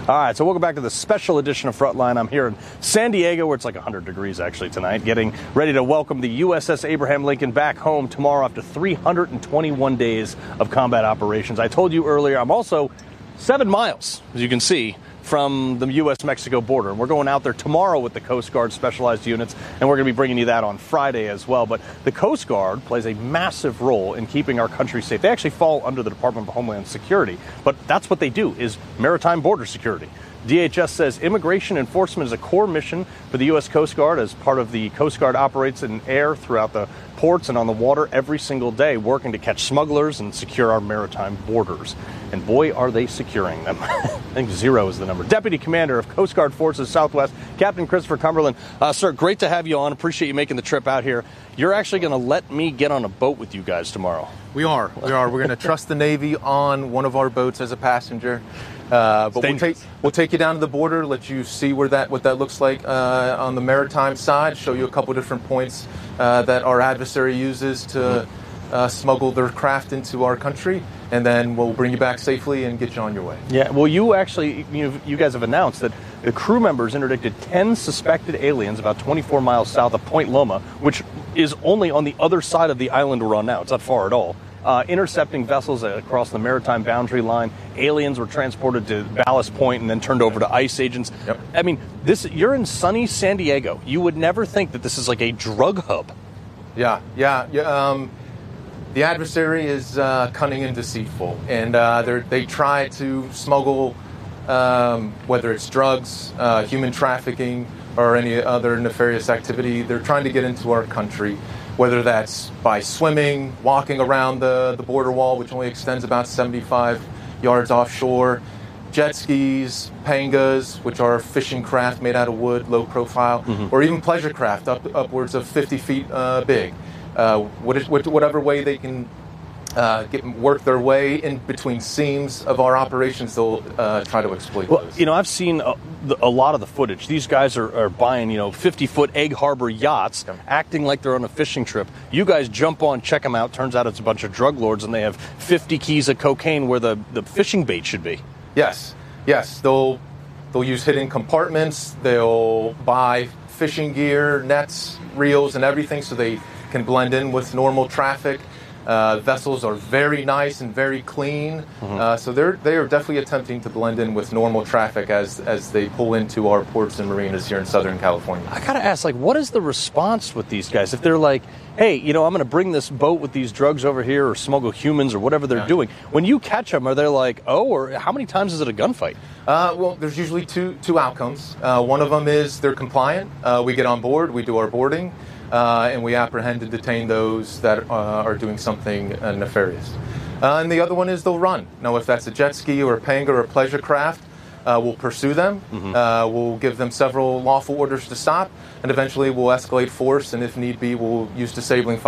All right, so welcome back to the special edition of Frontline. I'm here in San Diego, where it's like 100 degrees actually tonight, getting ready to welcome the USS Abraham Lincoln back home tomorrow after 321 days of combat operations. I told you earlier, I'm also 7 miles, as you can see, from the U.S.-Mexico border. And we're going out there tomorrow with the Coast Guard specialized units, and we're going to be bringing you that on Friday as well. But the Coast Guard plays a massive role in keeping our country safe. They actually fall under the Department of Homeland Security, but that's what they do, is maritime border security. DHS says immigration enforcement is a core mission for the U.S. Coast Guard. As part of the Coast Guard operates in air throughout the ports and on the water every single day, working to catch smugglers and secure our maritime borders. And boy, are they securing them. I think 0 is the number. Deputy Commander of Coast Guard Forces Southwest, Captain Christopher Cumberland. Sir, great to have you on. Appreciate you making the trip out here. You're actually going to let me get on a boat with you guys tomorrow. We are. We're going to trust the Navy on one of our boats as a passenger. But we'll take you down to the border, let you see what that looks like on the maritime side, show you a couple different points that our adversary uses to smuggle their craft into our country, and then we'll bring you back safely and get you on your way. Yeah, well, you guys have announced that the crew members interdicted 10 suspected aliens about 24 miles south of Point Loma, which is only on the other side of the island we're on now. It's not far at all. Intercepting vessels across the maritime boundary line. Aliens were transported to Ballast Point and then turned over to ICE agents. Yep. I mean, you're in sunny San Diego. You would never think that this is like a drug hub. Yeah. The adversary is cunning and deceitful, and they try to smuggle, whether it's drugs, human trafficking, or any other nefarious activity. They're trying to get into our country, whether that's by swimming, walking around the border wall, which only extends about 75 yards offshore, jet skis, pangas, which are fishing craft made out of wood, low profile, or even pleasure craft upwards of 50 feet big. Whatever way they can work their way in between seams of our operations, they'll try to exploit those. I've seen a lot of the footage. These guys are buying, 50-foot Egg Harbor yachts, acting like they're on a fishing trip. You guys jump on, check them out. Turns out it's a bunch of drug lords, and they have 50 keys of cocaine where the fishing bait should be. Yes. They'll use hidden compartments. They'll buy fishing gear, nets, reels, and everything so they can blend in with normal traffic. Vessels are very nice and very clean, so they are definitely attempting to blend in with normal traffic as they pull into our ports and marinas here in Southern California. I gotta ask, what is the response with these guys? If they're like, hey, I'm going to bring this boat with these drugs over here or smuggle humans or whatever they're doing, when you catch them, are they like, or how many times is it a gunfight? Well, there's usually two outcomes. One of them is they're compliant. We get on board, we do our boarding, and we apprehend and detain those that are doing something nefarious. And the other one is they'll run. Now, if that's a jet ski or a panga or a pleasure craft, we'll pursue them. We'll give them several lawful orders to stop, and eventually we'll escalate force, and if need be, we'll use disabling fire.